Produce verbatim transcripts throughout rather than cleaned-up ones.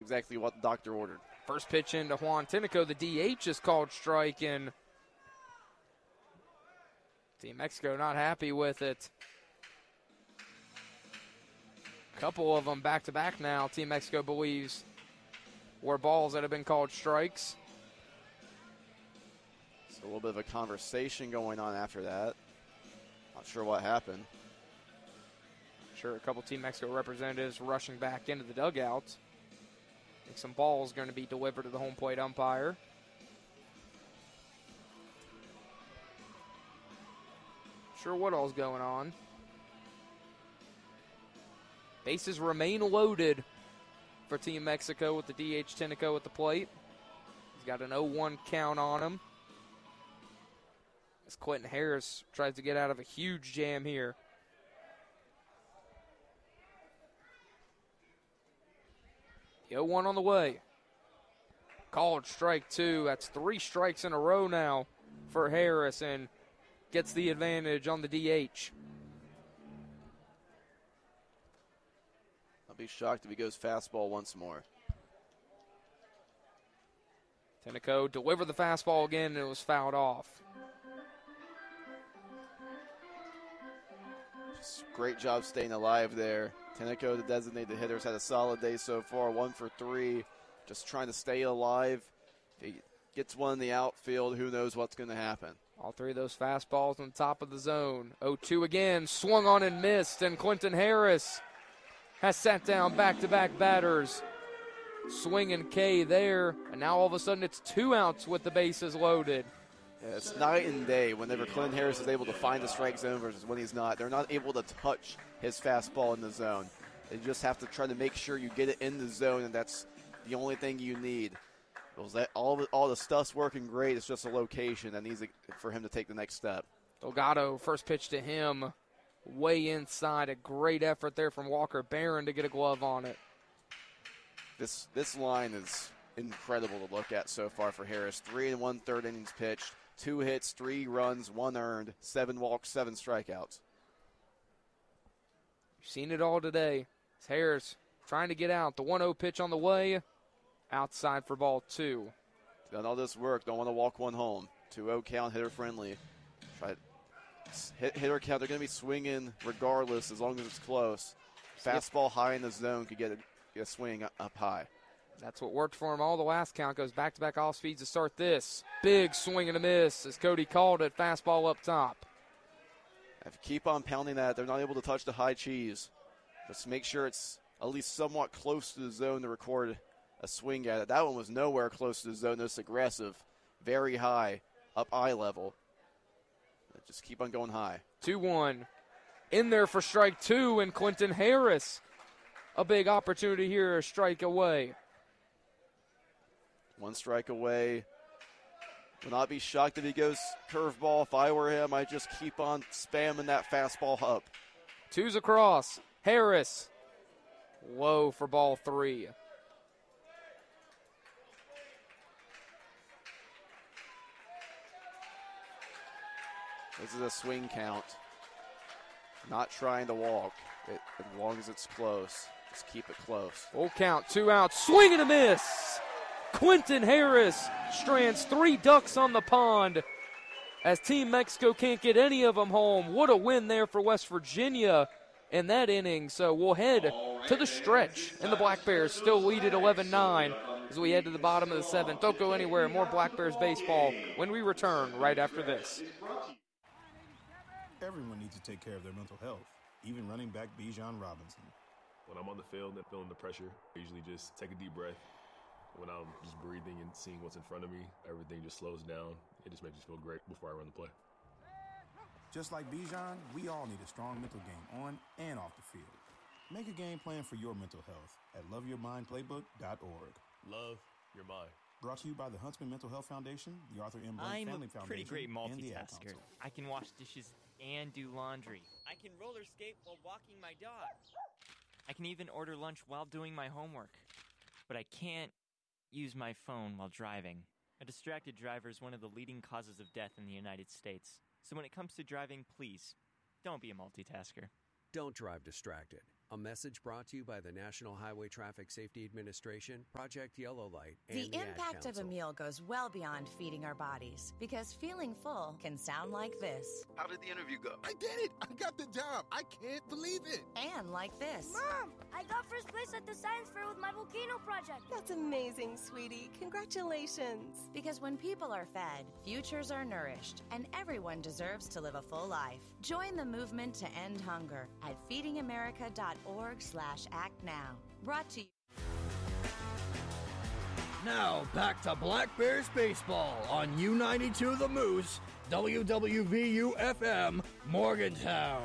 exactly what the doctor ordered. First pitch into Juan Tinoco. The D H is called strike, and Team Mexico not happy with it. Couple of them back-to-back now. Team Mexico believes were balls that have been called strikes. So a little bit of a conversation going on after that. Not sure what happened. Sure, a couple Team Mexico representatives rushing back into the dugout. I think some balls going to be delivered to the home plate umpire. Sure what all's going on. Bases remain loaded for Team Mexico with the D H Tinoco at the plate. He's got an oh one count on him. As Quentin Harris tries to get out of a huge jam here. The oh one on the way. Called strike two. That's three strikes in a row now for Harris, and gets the advantage on the D H. I'll be shocked if he goes fastball once more. Tinoco delivered the fastball again, and it was fouled off. Just great job staying alive there. Tinoco, the designated hitter, has had a solid day so far, one for three. Just trying to stay alive. If he gets one in the outfield, who knows what's going to happen. All three of those fastballs on the top of the zone. oh two again, swung on and missed, and Quentin Harris has sat down back-to-back batters. Swing and K there, and now all of a sudden it's two outs with the bases loaded. Yeah, it's night and day whenever Quentin Harris is able to find the strike zone versus when he's not. They're not able to touch his fastball in the zone. They just have to try to make sure you get it in the zone, and that's the only thing you need. That all, the, all the stuff's working great. It's just a location that needs to, for him to take the next step. Delgado, first pitch to him, way inside. A great effort there from Walker Barron to get a glove on it. This this line is incredible to look at so far for Harris. Three and one-third innings pitched, two hits, three runs, one earned, seven walks, seven strikeouts. You've seen it all today. It's Harris trying to get out. The one oh pitch on the way. Outside for ball two. Done all this work. Don't want to walk one home. two oh count, hitter friendly. Try hit, hitter count. They're going to be swinging regardless as long as it's close. Fastball high in the zone could get a, get a swing up high. That's what worked for him all the last count. Goes back-to-back off speeds to start this. Big swing and a miss as Cody called it. Fastball up top. If you keep on pounding that, they're not able to touch the high cheese. Just make sure it's at least somewhat close to the zone to record a swing at it. That one was nowhere close to the zone. It's aggressive, very high, up eye level. Just keep on going high. two one. In there for strike two, and Quentin Harris. A big opportunity here, a strike away. One strike away. Will not be shocked if he goes curveball. If I were him, I'd just keep on spamming that fastball up. Two's across. Harris. Low for ball three. This is a swing count. Not trying to walk it, as long as it's close. Just keep it close. Full count, two outs, swing and a miss. Quentin Harris strands three ducks on the pond as Team Mexico can't get any of them home. What a win there for West Virginia in that inning. So we'll head to the stretch, and the Black Bears still lead at eleven nine as we head to the bottom of the seventh. Don't go anywhere. More Black Bears baseball when we return right after this. Everyone needs to take care of their mental health, even running back Bijan Robinson. When I'm on the field and feeling the pressure, I usually just take a deep breath. When I'm just breathing and seeing what's in front of me, everything just slows down. It just makes me feel great before I run the play. Just like Bijan, we all need a strong mental game on and off the field. Make a game plan for your mental health at love your mind playbook dot org. Love your mind. Brought to you by the Huntsman Mental Health Foundation, the Arthur M. Blank I'm Family a pretty Foundation, great and the Ad multitasker. Council. I can wash dishes and do laundry. I can roller skate while walking my dog. I can even order lunch while doing my homework. But I can't use my phone while driving. A distracted driver is one of the leading causes of death in the United States. So when it comes to driving, please, don't be a multitasker. Don't drive distracted. A message brought to you by the National Highway Traffic Safety Administration, Project Yellow Light, and The the Ad impact of a Council. meal goes well beyond feeding our bodies, because feeling full can sound like this. How did the interview go? I did it! I got the job! I can't believe it! And like this. Mom, I got first place at the science fair with my volcano project. That's amazing, sweetie. Congratulations. Because when people are fed, futures are nourished, and everyone deserves to live a full life. Join the movement to end hunger at feedingamerica.org slash act now. Brought to you. Now, back to Black Bears baseball on U ninety-two The Moose, W W V U F M, Morgantown.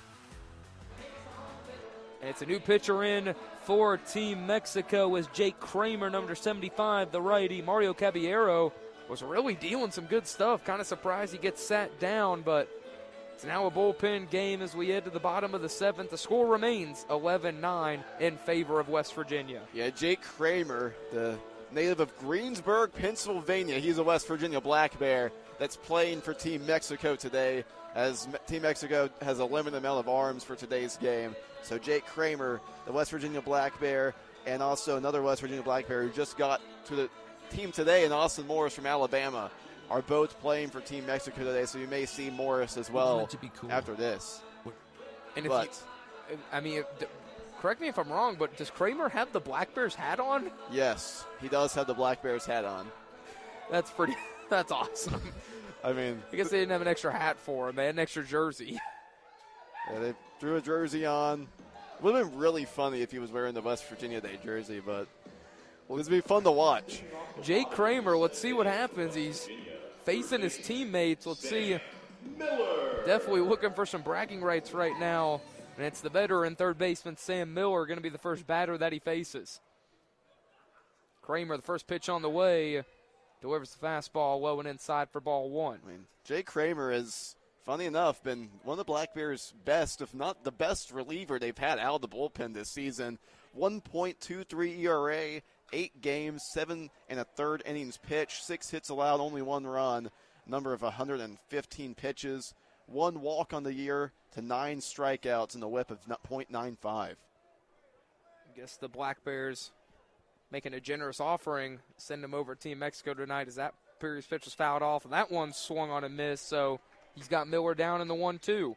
And it's a new pitcher in for Team Mexico as Jake Kramer, number seventy-five, the righty. Mario Caballero was really dealing some good stuff. Kind of surprised he gets sat down, but it's now a bullpen game as we head to the bottom of the seventh. The score remains eleven nine in favor of West Virginia. Yeah, Jake Kramer, the native of Greensburg, Pennsylvania. He's a West Virginia Black Bear that's playing for Team Mexico today, as Team Mexico has a limited amount of arms for today's game. So Jake Kramer, the West Virginia Black Bear, and also another West Virginia Black Bear who just got to the team today, and Austin Morris from Alabama, are both playing for Team Mexico today. So you may see Morris as well to be cool. after this. And if But you, I mean, if, correct me if I'm wrong, but does Kramer have the Black Bears hat on? yes, he does have the Black Bears hat on. That's pretty, that's awesome. I mean, I guess they didn't have an extra hat for him. They had an extra jersey. yeah, they threw a jersey on. Would have been really funny if he was wearing the West Virginia Day jersey, but well, this would be fun to watch. Jake Kramer, let's see what happens. He's facing his teammates. Let's see. Definitely looking for some bragging rights right now. And it's the veteran third baseman, Sam Miller, going to be the first batter that he faces. Kramer, the first pitch on the way, delivers the fastball low and inside for ball one. I mean, Jake Kramer has, funny enough, been one of the Black Bears' best, if not the best reliever they've had out of the bullpen this season. one point two three E R A, eight games, seven and a third innings pitched, six hits allowed, only one run, number of one hundred fifteen pitches, one walk on the year to nine strikeouts and a whip of point nine five. I guess the Black Bears making a generous offering, send him over to Team Mexico tonight as that previous pitch was fouled off, and that one swung on a miss, so he's got Miller down in the one two.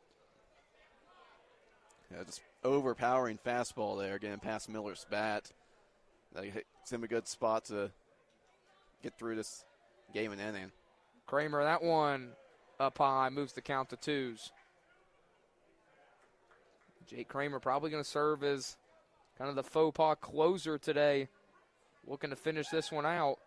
Yeah, just overpowering fastball there, getting past Miller's bat. That hits him a good spot to get through this game and inning. Kramer, that one up high, moves the count to twos. Jake Kramer probably going to serve as kind of the faux pas closer today, looking to finish this one out.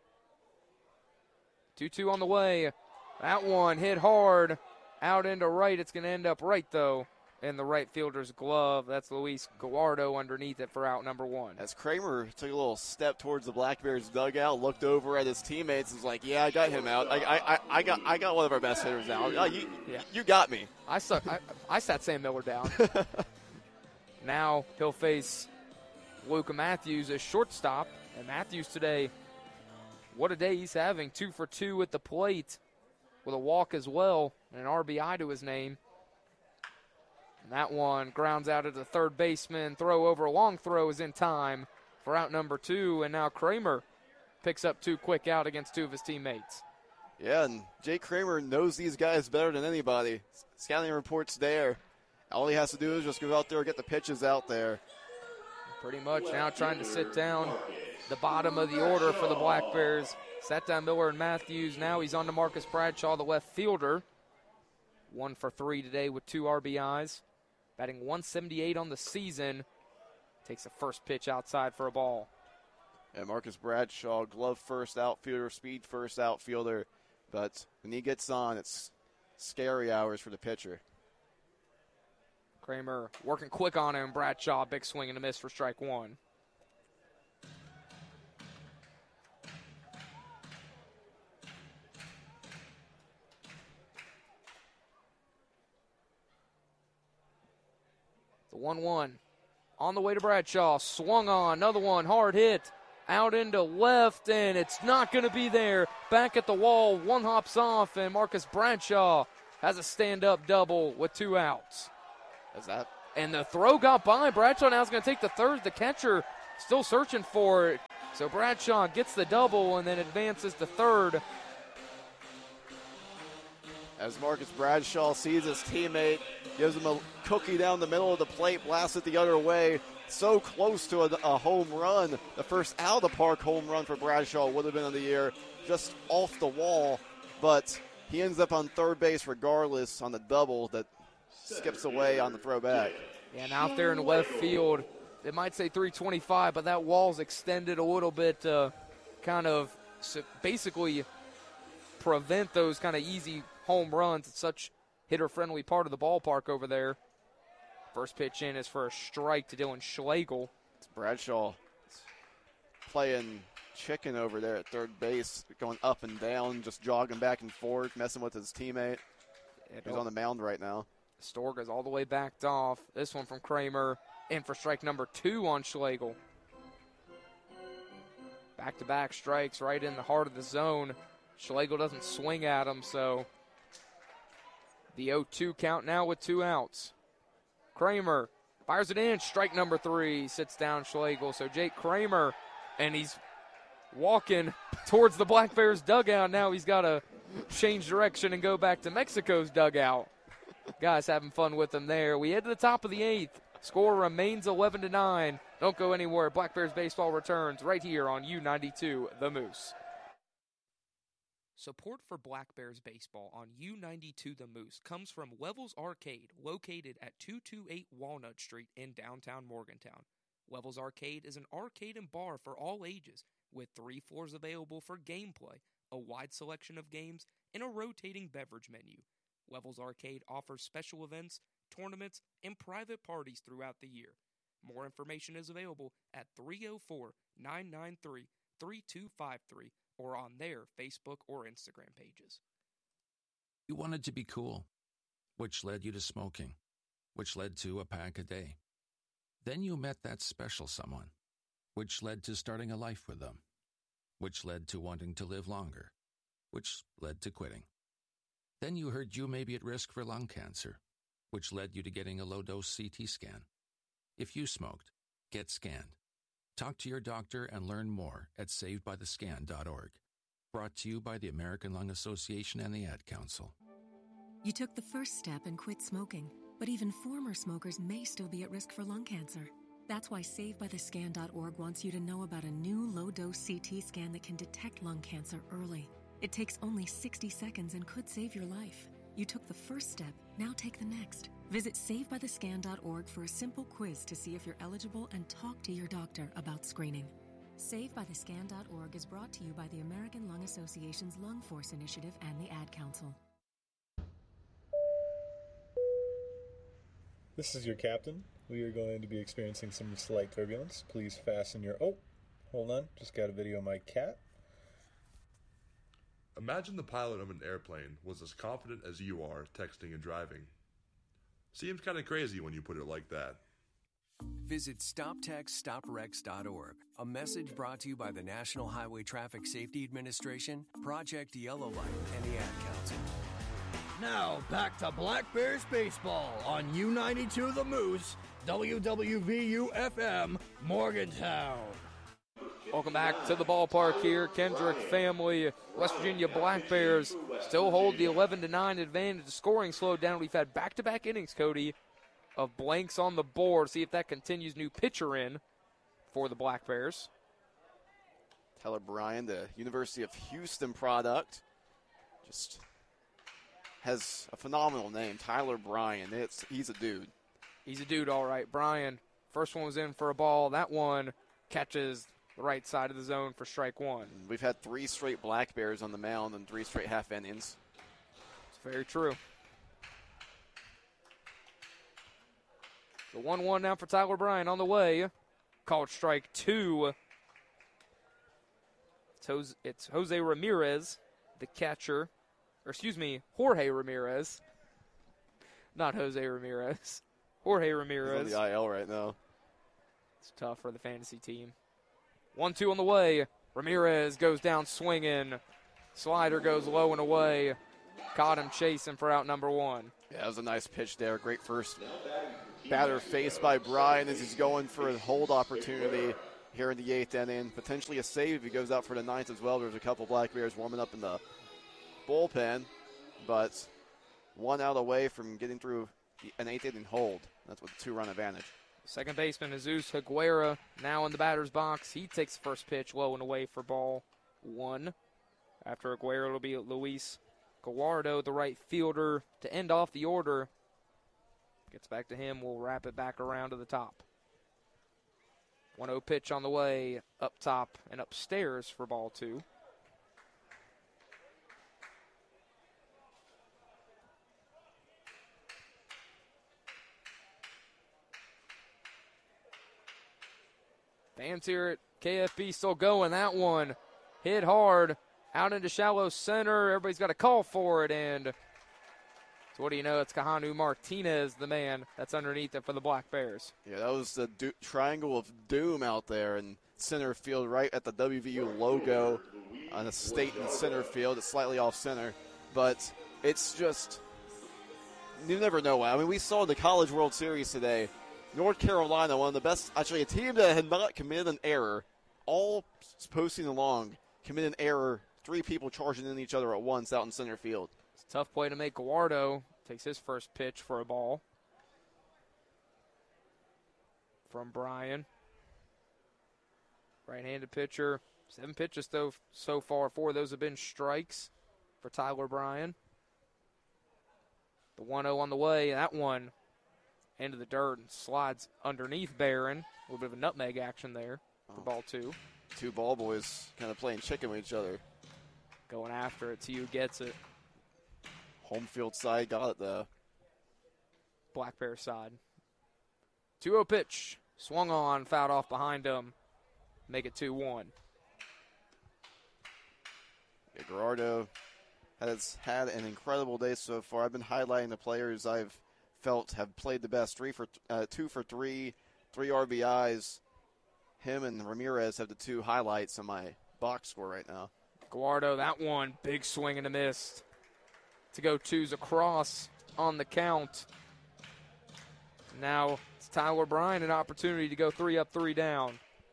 two two on the way. That one hit hard, out into right. It's going to end up right, though, in the right fielder's glove. That's Luis Gallardo underneath it for out number one. As Kramer took a little step towards the Black Bears dugout, looked over at his teammates, and was like, "Yeah, I got him out. I, I, I, I got, I got one of our best hitters out. Oh, you, Yeah. you got me." I, suck, I, I sat Sam Miller down. Now he'll face Luca Matthews as shortstop. And Matthews today, what a day he's having. Two for two at the plate with a walk as well and an R B I to his name. And that one grounds out at the third baseman. Throw over a long throw is in time for out number two. And now Kramer picks up two quick out against two of his teammates. Yeah, and Jake Kramer knows these guys better than anybody. Scouting reports there. All he has to do is just go out there and get the pitches out there. Pretty much now trying to sit down the bottom of the order for the Black Bears. Sat down Miller and Matthews. Now he's on to Marcus Bradshaw, the left fielder. One for three today with two R B Is. Batting one seventy-eight on the season. Takes the first pitch outside for a ball. And Marcus Bradshaw, glove first outfielder, speed first outfielder. But when he gets on, it's scary hours for the pitcher. Kramer working quick on him. Bradshaw, big swing and a miss for strike one. The one one on the way to Bradshaw. Swung on. Another one. Hard hit. Out into left, and it's not going to be there. Back at the wall. One hops off, and Marcus Bradshaw has a stand-up double with two outs. As that And the throw got by. Bradshaw now is going to take the third. The catcher still searching for it. So Bradshaw gets the double and then advances to third. As Marcus Bradshaw sees his teammate, gives him a cookie down the middle of the plate, blasts it the other way. So close to a, a home run. The first out-of-the-park home run for Bradshaw would have been of the year, just off the wall. But he ends up on third base regardless on the double that skips away on the throwback. Yeah, and out there in left field, it might say three twenty-five, but that wall's extended a little bit to kind of basically prevent those kind of easy home runs. It's such hitter-friendly part of the ballpark over there. First pitch in is for a strike to Dylan Schlegel. It's Bradshaw playing chicken over there at third base, going up and down, just jogging back and forth, messing with his teammate. He's on the mound right now. Stork is all the way backed off. This one from Kramer in for strike number two on Schlegel. Back-to-back strikes right in the heart of the zone. Schlegel doesn't swing at him, so the oh two count now with two outs. Kramer fires it in, strike number three, sits down Schlegel. So Jake Kramer, and he's walking towards the Black Bears dugout. Now he's got to change direction and go back to Mexico's dugout. Guys having fun with him there. We head to the top of the eighth. Score remains eleven to nine. Don't go anywhere. Black Bears baseball returns right here on U ninety-two The Moose. Support for Black Bears baseball on U ninety-two The Moose comes from Levels Arcade, located at two twenty-eight Walnut Street in downtown Morgantown. Levels Arcade is an arcade and bar for all ages, with three floors available for gameplay, a wide selection of games, and a rotating beverage menu. Levels Arcade offers special events, tournaments, and private parties throughout the year. More information is available at three oh four, nine nine three, three two five three or on their Facebook or Instagram pages. You wanted to be cool, which led you to smoking, which led to a pack a day. Then you met that special someone, which led to starting a life with them, which led to wanting to live longer, which led to quitting. Then you heard you may be at risk for lung cancer, which led you to getting a low-dose C T scan. If you smoked, get scanned. Talk to your doctor and learn more at saved by the scan dot org. Brought to you by the American Lung Association and the Ad Council. You took the first step and quit smoking, but even former smokers may still be at risk for lung cancer. That's why saved by the scan dot org wants you to know about a new low-dose C T scan that can detect lung cancer early. It takes only sixty seconds and could save your life. You took the first step, now take the next. Visit saved by the scan dot org for a simple quiz to see if you're eligible and talk to your doctor about screening. saved by the scan dot org is brought to you by the American Lung Association's Lung Force Initiative and the Ad Council. This is your captain. We are going to be experiencing some slight turbulence. Please fasten your... Oh, hold on. Just got a video of my cat. Imagine the pilot of an airplane was as confident as you are texting and driving. Seems kind of crazy when you put it like that. Visit stop text stop wrecks dot org. A message brought to you by the National Highway Traffic Safety Administration, Project Yellow Light, and the Ad Council. Now, back to Black Bears baseball on U ninety-two The Moose, W W V U F M, Morgantown. Welcome back to the ballpark here. Kendrick family, West Virginia Black Bears still hold the eleven to nine advantage. The scoring slowed down. We've had back-to-back innings, Cody, of blanks on the board. See if that continues. New pitcher in for the Black Bears. Tyler Bryan, the University of Houston product, just has a phenomenal name. Tyler Bryan. It's he's a dude. He's a dude, all right. Bryan, first one was in for a ball. That one catches the right side of the zone for strike one. We've had three straight Black Bears on the mound and three straight half innings. It's very true. The one one now for Tyler Bryan on the way. Called strike two. It's Jose, it's Jose Ramirez, the catcher. Or excuse me, Jorge Ramirez. Not Jose Ramirez. Jorge Ramirez. He's on the I L right now. It's tough for the fantasy team. one two on the way. Ramirez goes down swinging. Slider goes low and away. Caught him chasing for out number one. Yeah, that was a nice pitch there. Great first batter faced by Bryan as he's going for a hold opportunity here in the eighth inning. Potentially a save if he goes out for the ninth as well. There's a couple Black Bears warming up in the bullpen, but one out away from getting through an eighth inning hold. That's with a two-run advantage. Second baseman Jesus Higuera now in the batter's box. He takes the first pitch low and away for ball one. After Higuera, it'll be Luis Gallardo, the right fielder, to end off the order. Gets back to him. We'll wrap it back around to the top. one oh pitch on the way up top and upstairs for ball two. Fans here at K F B still going. That one hit hard out into shallow center. Everybody's got a call for it. And so what do you know? It's Kahanu Martinez, the man that's underneath it for the Black Bears. Yeah, that was the do- triangle of doom out there in center field, right at the W V U logo on the state in center field. It's slightly off center, but it's just, you never know. I mean, we saw the College World Series today. North Carolina, one of the best, actually a team that had not committed an error, all posting along, committed an error, three people charging in each other at once out in center field. It's a tough play to make. Gallardo takes his first pitch for a ball from Bryan. Right-handed pitcher. Seven pitches though so far. Four of those have been strikes for Tyler Bryan. The one oh on the way. That one into the dirt and slides underneath Barron. A little bit of a nutmeg action there for oh. ball two. Two ball boys kind of playing chicken with each other. Going after it. T U gets it. Home field side got it though. Black Bear side. two oh pitch. Swung on, fouled off behind him. Make it two one. Yeah, Gerardo has had an incredible day so far. I've been highlighting the players I've felt have played the best. Three for uh, two for three, three R B Is. Him and Ramirez have the two highlights on my box score right now. Gallardo, that one, big swing and a miss. To go twos across on the count. Now it's Tyler Bryan, an opportunity to go three up, three down.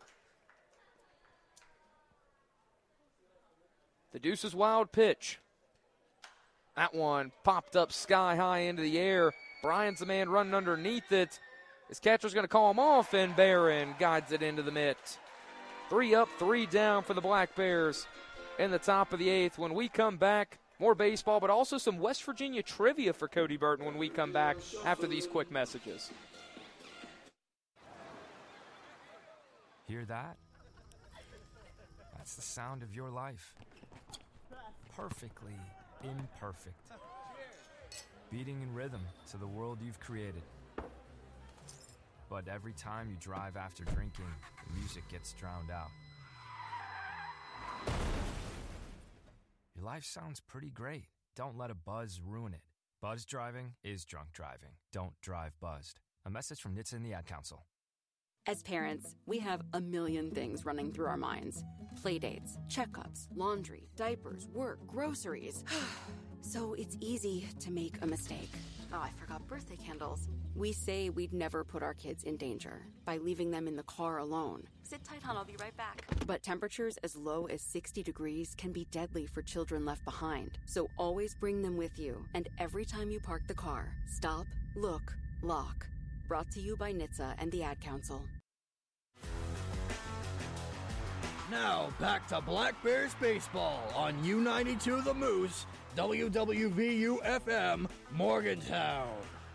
The Deuce's wild pitch. That one popped up sky high into the air. Bryan's the man running underneath it. His catcher's going to call him off, and Barron guides it into the mitt. Three up, three down for the Black Bears in the top of the eighth. When we come back, more baseball, but also some West Virginia trivia for Cody Burton when we come back after these quick messages. Hear that? That's the sound of your life. Perfectly imperfect. Beating in rhythm to the world you've created. But every time you drive after drinking, the music gets drowned out. Your life sounds pretty great. Don't let a buzz ruin it. Buzz driving is drunk driving. Don't drive buzzed. A message from N H T S A and the Ad Council. As parents, we have a million things running through our minds. Playdates, checkups, laundry, diapers, work, groceries. So it's easy to make a mistake. Oh, I forgot birthday candles. We say we'd never put our kids in danger by leaving them in the car alone. Sit tight, hon. I'll be right back. But temperatures as low as sixty degrees can be deadly for children left behind. So always bring them with you. And every time you park the car, stop, look, lock. Brought to you by N H T S A and the Ad Council. Now back to Black Bears baseball on U ninety-two The Moose, W W V U F M, Morgantown.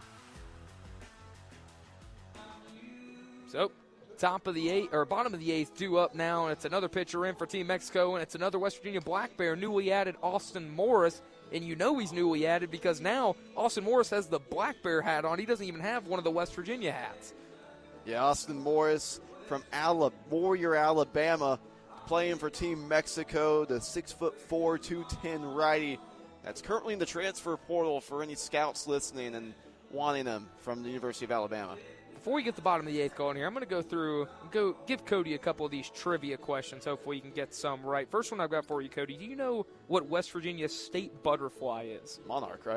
So, top of the eighth, or bottom of the eighth, due up now, and it's another pitcher in for Team Mexico, and it's another West Virginia Black Bear, newly added Austin Morris. And you know he's newly added because now Austin Morris has the Black Bear hat on. He doesn't even have one of the West Virginia hats. Yeah, Austin Morris from Alabama, Warrior, Alabama, playing for Team Mexico, the six foot four, two ten righty that's currently in the transfer portal for any scouts listening and wanting him from the University of Alabama. Before we get the bottom of the eighth going here, I'm going to go through, go give Cody a couple of these trivia questions. Hopefully you can get some right. First one I've got for you, Cody. Do you know what West Virginia's state butterfly is? Monarch, right?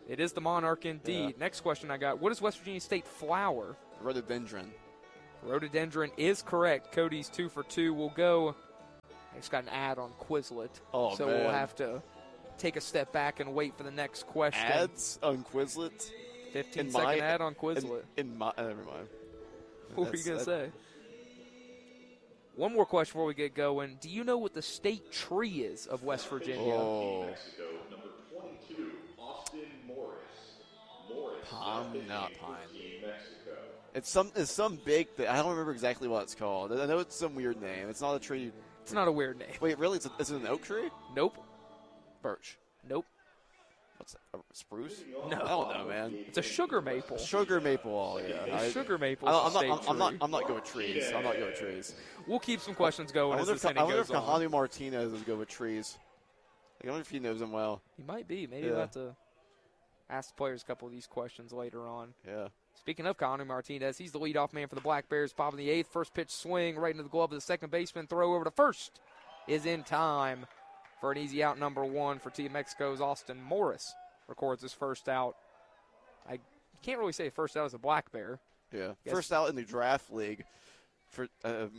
It is the Monarch indeed. Yeah. Next question I got. What is West Virginia State flower? Rhododendron. Rhododendron is correct. Cody's two for two. We'll go. I just got an ad on Quizlet. Oh, so man. we'll have to take a step back and wait for the next question. Ads on Quizlet? fifteen In second my- ad on Quizlet. In, in my, uh, never mind. What were you That's- going to that- say? One more question before we get going. Do you know what the state tree is of West Virginia? Oh. Mexico, number twenty-two, Austin Morris. Morris. Palm, not pine. Team Mexico. It's some it's some big thing. I don't remember exactly what it's called. I know it's some weird name. It's not a tree. It's not a weird name. Wait, really? It's a, is it an oak tree? Nope. Birch. Nope. What's that? A spruce? No. I don't know, man. It's a sugar maple. Sugar maple. Oh, yeah. A I- sugar maple. I is don't- the I'm, not, state I'm, I'm not. tree. I'm not good with trees. I'm not good with trees. We'll keep some questions going I as wonder this if, inning I wonder goes if on. Kahani Martinez is good with trees. I wonder if he knows them well. He might be. Maybe Yeah. we'll have to ask the players a couple of these questions later on. Yeah. Speaking of Kahani Martinez, he's the leadoff man for the Black Bears. Popping the eighth. First pitch swing right into the glove of the second baseman. Throw over to first is in time for an easy out number one for Team Mexico's Austin Morris. Records his first out. I can't really say first out as a Black Bear. Yeah. Guess- First out in the draft league. For um,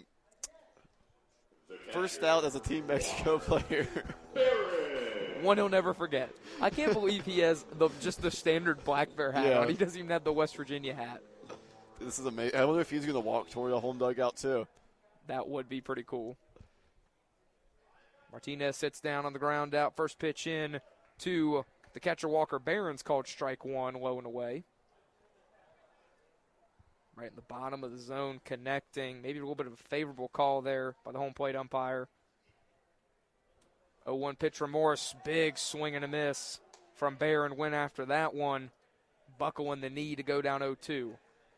first out as a Team Mexico player. One he'll never forget. I can't believe he has the just the standard Black Bear hat Yeah. on. He doesn't even have the West Virginia hat. This is amazing. I wonder if he's going to walk toward the home dugout too. That would be pretty cool. Martinez sits down on the ground out. First pitch in to the catcher Walker Barron's called strike one, low and away. Right in the bottom of the zone, connecting. Maybe a little bit of a favorable call there by the home plate umpire. oh one pitch from Morris. Big swing and a miss from Barron. Went after that one. Buckling the knee to go down oh two.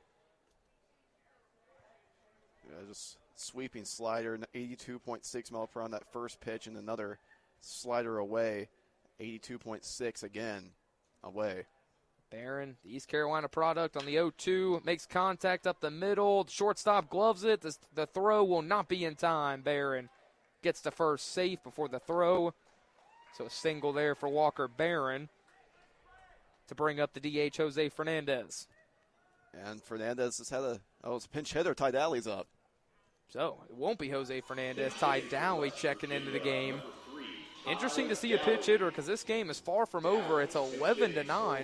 Yeah, just sweeping slider, eighty-two point six mile per hour on that first pitch, and another slider away, eighty-two point six again away. Barron, the East Carolina product on the oh two, makes contact up the middle. The shortstop gloves it. The, the throw will not be in time. Barron gets to first safe before the throw. So a single there for Walker Barron to bring up the D H Jose Fernandez. And Fernandez has had a, oh, it's a pinch hitter. Ty Dalley's up. So it won't be Jose Fernandez. Ty Dowley checking into the game. Interesting to see a pitch hitter because this game is far from over. It's eleven to nine.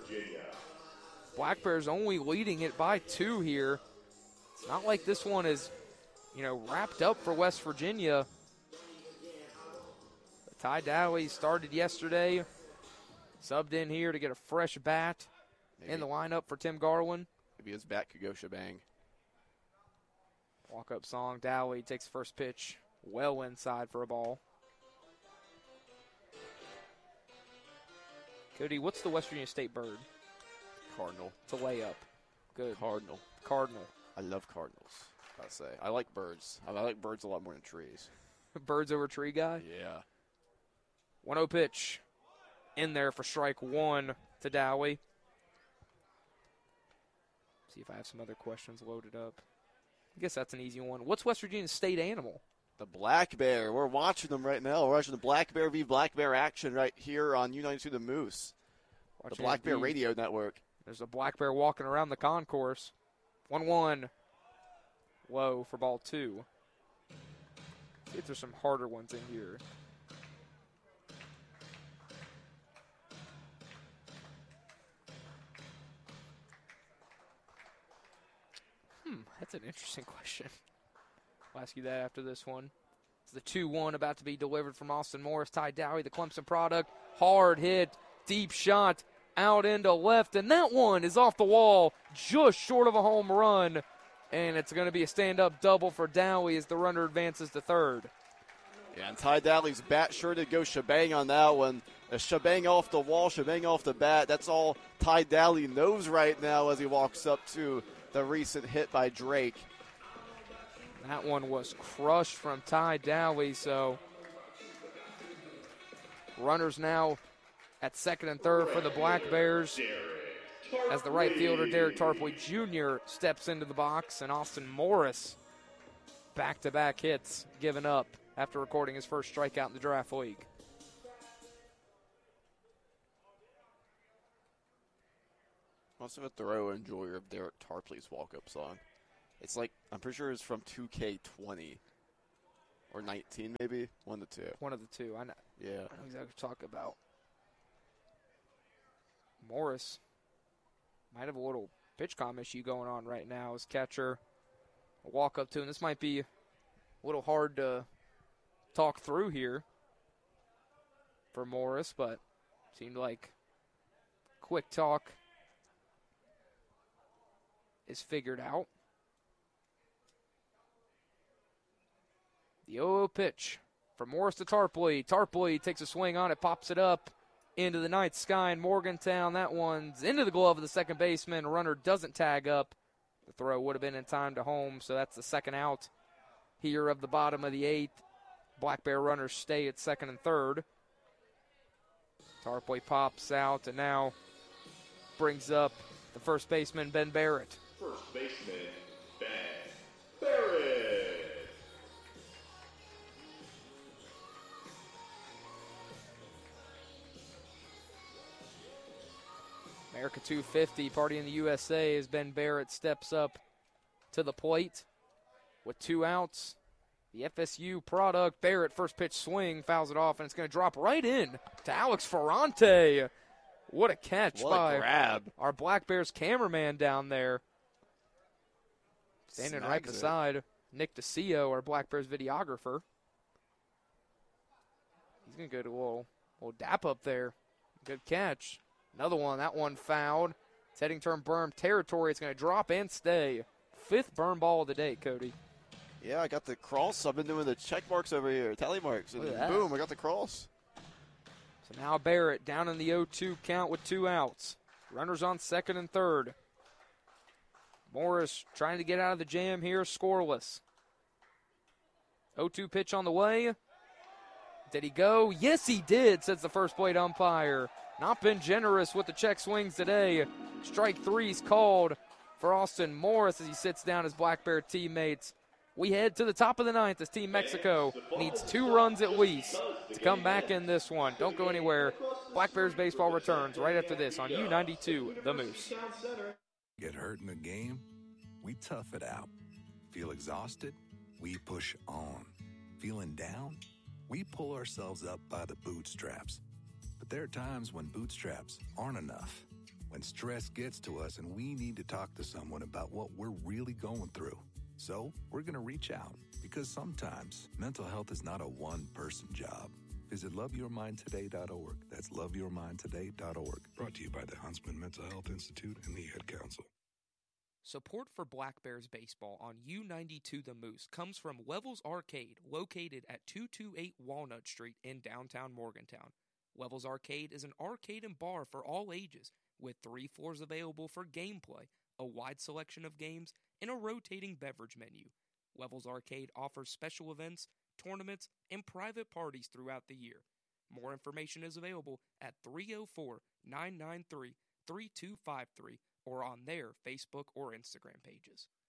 Black Bears only leading it by two here. It's not like this one is, you know, wrapped up for West Virginia. But Ty Dowley started yesterday, subbed in here to get a fresh bat in the lineup for Tim Garland. Maybe his bat could go shebang. Walk-up song. Dowley takes the first pitch well inside for a ball. Cody, what's the West Virginia State bird? Cardinal. It's a layup. Good. Cardinal. Cardinal. I love cardinals, I say. I like birds. I like birds a lot more than trees. Birds over tree guy? Yeah. one oh pitch in there for strike one to Dowley. See if I have some other questions loaded up. I guess that's an easy one. What's West Virginia's state animal? The black bear. We're watching them right now. We're watching the black bear v black bear action right here on U ninety-two The Moose. Watching the Black Bear indeed. Radio Network. There's a black bear walking around the concourse. one one. Low for ball two. See if there's some harder ones in here. Hmm, that's an interesting question. I'll ask you that after this one. It's the two one about to be delivered from Austin Morris. Ty Dowley, the Clemson product. Hard hit, deep shot, out into left, and that one is off the wall, just short of a home run. And it's going to be a stand-up double for Dowley as the runner advances to third. Yeah, and Ty Dowley's bat sure did go shebang on that one. A shebang off the wall, shebang off the bat. That's all Ty Dowley knows right now as he walks up to the recent hit by Drake. That one was crushed from Ty Dowley, so runners now at second and third for the Black Bears as the right fielder Derek Tarpley Junior steps into the box, and Austin Morris back-to-back hits given up after recording his first strikeout in the draft league. Also a thorough enjoyer of Derek Tarpley's walk-up song. It's like, I'm pretty sure it's from two K twenty. Or nineteen, maybe? One of the two. One of the two. I know. Yeah. I know exactly what you're talking about. Morris might have a little pitch com issue going on right now as catcher walk up to him. This might be a little hard to talk through here for Morris, but seemed like quick talk is figured out. The oh oh pitch from Morris to Tarpley. Tarpley takes a swing on it, pops it up into the night sky in Morgantown. That one's into the glove of the second baseman. Runner doesn't tag up. The throw would have been in time to home, so that's the second out here of the bottom of the eighth. Black Bear runners stay at second and third. Tarpley pops out and now brings up the first baseman, Ben Barrett. First baseman, Ben Barrett. America two fifty, party in the U S A as Ben Barrett steps up to the plate with two outs. The F S U product, Barrett, first pitch swing, fouls it off, and it's going to drop right in to Alex Ferrante. What a catch what by a grab. our Black Bears cameraman down there. Standing Snags right it. beside Nick DeCio, our Black Bears videographer. He's going to go to a little, little dap up there. Good catch. Another one, that one fouled. It's heading toward berm territory. It's going to drop and stay. Fifth berm ball of the day, Cody. Yeah, I got the cross. I've been doing the check marks over here, tally marks. And Look at that. boom, I got the cross. So now Barrett down in the oh two count with two outs. Runners on second and third. Morris trying to get out of the jam here, scoreless. oh two pitch on the way. Did he go? Yes, he did, says the first plate umpire. Not been generous with the check swings today. Strike three's called for Austin Morris as he sits down his Black Bear teammates. We head to the top of the ninth as Team Mexico needs two runs at least to come back in this one. Don't go anywhere. Black Bears baseball returns right after this on U ninety-two, The Moose. Get hurt in a game? We tough it out. Feel exhausted? We push on. Feeling down? We pull ourselves up by the bootstraps. But there are times when bootstraps aren't enough. When stress gets to us and we need to talk to someone about what we're really going through. So we're going to reach out because sometimes mental health is not a one-person job. Visit love your mind today dot org. That's love your mind today dot org. Brought to you by the Huntsman Mental Health Institute and the Ad Council. Support for Black Bears baseball on U ninety-two The Moose comes from Levels Arcade, located at two twenty-eight Walnut Street in downtown Morgantown. Levels Arcade is an arcade and bar for all ages, with three floors available for gameplay, a wide selection of games, and a rotating beverage menu. Levels Arcade offers special events, tournaments, and private parties throughout the year. More information is available at three oh four, nine nine three, three two five three or on their Facebook or Instagram pages.